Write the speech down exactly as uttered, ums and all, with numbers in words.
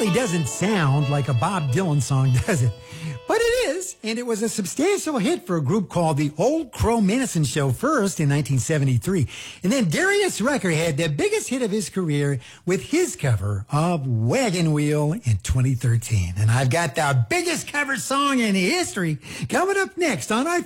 really doesn't sound like a Bob Dylan song, does it? But it is, and it was a substantial hit for a group called the Old Crow Medicine Show first in nineteen seventy-three. And then Darius Rucker had the biggest hit of his career with his cover of Wagon Wheel in twenty thirteen. And I've got the biggest cover song in history coming up next on our